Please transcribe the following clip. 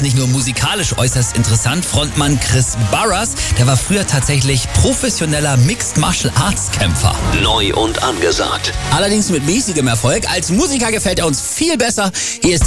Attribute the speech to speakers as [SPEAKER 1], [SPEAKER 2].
[SPEAKER 1] nicht nur musikalisch äußerst interessant. Frontmann Chris Barras, der war früher tatsächlich professioneller Mixed Martial Arts Kämpfer.
[SPEAKER 2] Neu und angesagt.
[SPEAKER 1] Allerdings mit mäßigem Erfolg. Als Musiker gefällt er uns viel besser. Hier ist